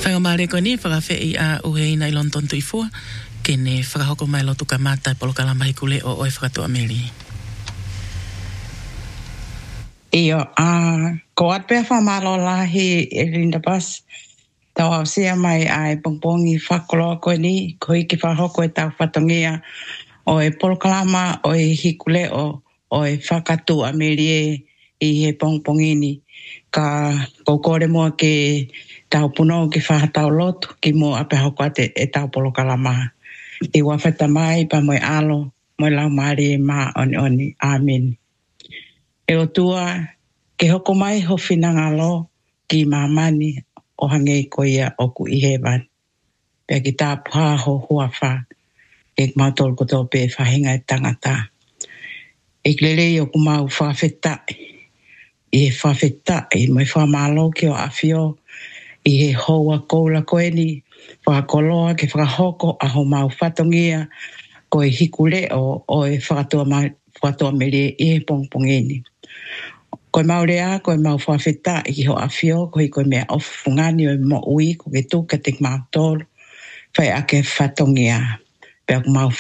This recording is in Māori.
Whakamare ko ni whakawhi a uhe na ilon tontu i fua, ke ne whakahoko mai lotu ka mata i polokala mahi kule o oe whakatua meri. Iyo, ko atpea whamalo lahi e Linda Bus, tau au sia mai ai pongpongi whakoloa koe ni, ko hiki whahoko e tau whatongia o e polokalama o e hikule o e whakatua meri i he pongpongini. Ka kokore mua ke tau puno ki whahatau lotu ki mua ape hoko ate e tau polokalama. I wawheta mai pa moe alo, moe lau maari e maa oni, amen. E o tua, ke hoko mai ho whinangalo ki mamani o hangei ko ia oku i hewan. Pea ki tā puha ho huawha, e mautol koto pe whahinga e tangata. E klele i oku mau whawheta, i he whawheta, i mai whamalo ki o awhio, i he hoa koula koe ni, whakoloa ke whakahoko a ho mau whatongia, ko e hikule o e whakatua mele i he pongpongeni. Koe maurea, koe mau whawheta i ho awhio, ko i koe mea ofungani o i mo ui, ko ke tuka te mau tolu, whai ake whatongia, pea mau